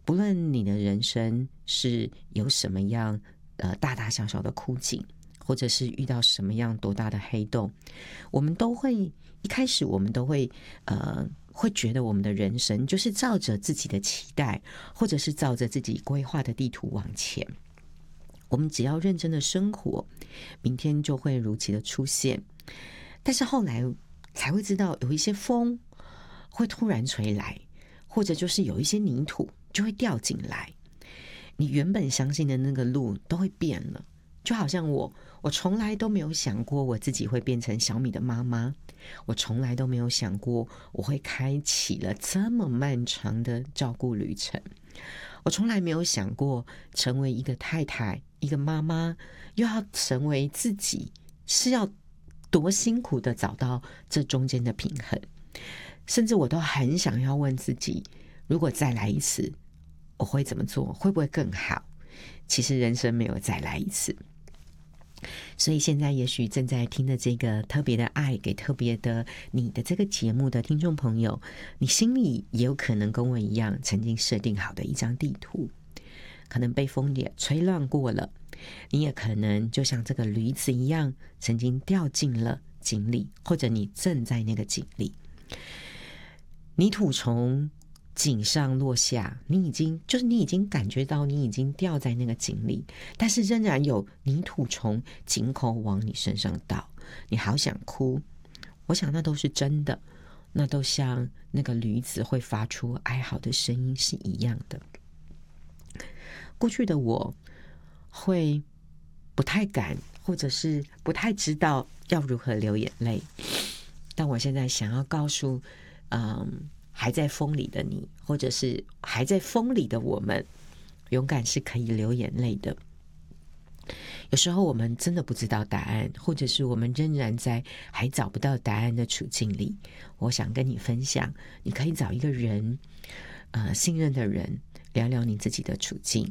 不论你的人生是有什么样大大小小的枯井，或者是遇到什么样多大的黑洞，我们都会一开始我们都会会觉得我们的人生就是照着自己的期待，或者是照着自己规划的地图往前。我们只要认真的生活，明天就会如期的出现。但是后来才会知道，有一些风会突然吹来，或者就是有一些泥土就会掉进来，你原本相信的那个路都会变了。就好像我从来都没有想过我自己会变成小米的妈妈，我从来都没有想过我会开启了这么漫长的照顾旅程，我从来没有想过成为一个太太，一个妈妈，又要成为自己，是要多辛苦的找到这中间的平衡。甚至我都很想要问自己，如果再来一次，我会怎么做？会不会更好？其实人生没有再来一次。所以现在也许正在听的这个特别的爱给特别的你的这个节目的听众朋友，你心里也有可能跟我一样曾经设定好的一张地图，可能被风也吹乱过了，你也可能就像这个驴子一样曾经掉进了井里，或者你正在那个井里，泥土从井上落下，你已经感觉到你已经掉在那个井里，但是仍然有泥土从井口往你身上倒，你好想哭。我想那都是真的，那都像那个驴子会发出哀嚎的声音是一样的。过去的我会不太敢，或者是不太知道要如何流眼泪，但我现在想要告诉还在风里的你，或者是还在风里的我们，勇敢是可以流眼泪的。有时候我们真的不知道答案，或者是我们仍然在还找不到答案的处境里，我想跟你分享，你可以找一个人，信任的人，聊聊你自己的处境。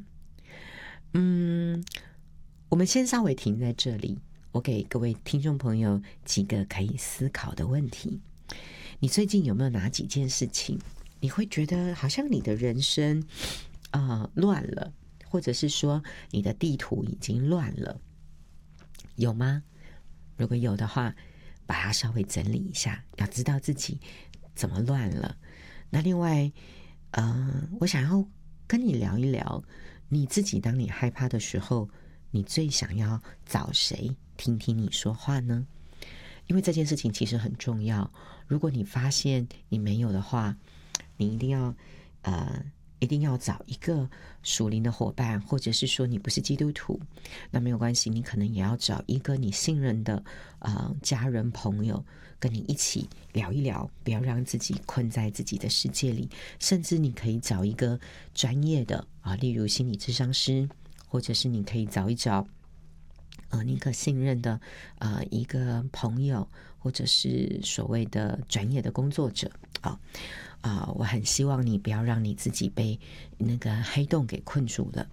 我们先稍微停在这里，我给各位听众朋友几个可以思考的问题。你最近有没有哪几件事情你会觉得好像你的人生乱了，或者是说你的地图已经乱了，有吗？如果有的话，把它稍微整理一下，要知道自己怎么乱了。那另外我想要跟你聊一聊，你自己当你害怕的时候，你最想要找谁听听你说话呢？因为这件事情其实很重要，如果你发现你没有的话，你一定要找一个属灵的伙伴，或者是说你不是基督徒，那没有关系，你可能也要找一个你信任的家人朋友，跟你一起聊一聊，不要让自己困在自己的世界里。甚至你可以找一个专业的例如心理咨商师，或者是你可以找一找你可信任的一个朋友，或者是所谓的专业的工作者我很希望你不要让你自己被那个黑洞给困住了。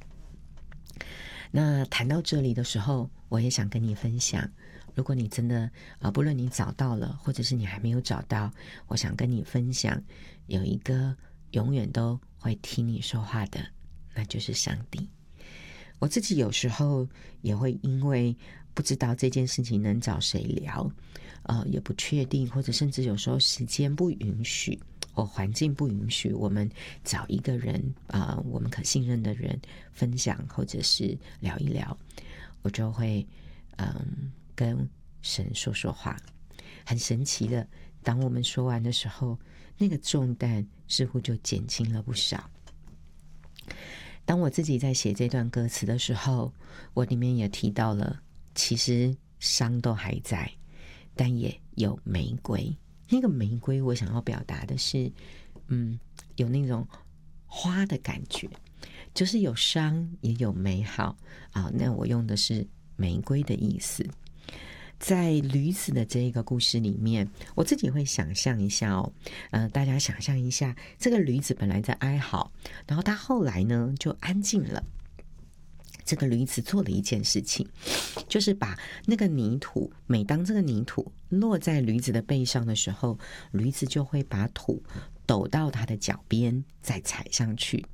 那谈到这里的时候，我也想跟你分享，如果你真的不论你找到了，或者是你还没有找到，我想跟你分享，有一个永远都会听你说话的，那就是上帝。我自己有时候也会因为不知道这件事情能找谁聊，也不确定，或者甚至有时候时间不允许或环境不允许，我们找一个人我们可信任的人分享，或者是聊一聊，我就会跟神说说话。很神奇的，当我们说完的时候，那个重担似乎就减轻了不少。当我自己在写这段歌词的时候，我里面也提到了，其实伤都还在，但也有玫瑰。那个玫瑰我想要表达的是有那种花的感觉，就是有伤也有美好那我用的是玫瑰的意思。在驴子的这一个故事里面，我自己会想象一下大家想象一下，这个驴子本来在哀嚎，然后他后来呢就安静了。这个驴子做了一件事情，就是把那个泥土，每当这个泥土落在驴子的背上的时候，驴子就会把土抖到它的脚边，再踩上去。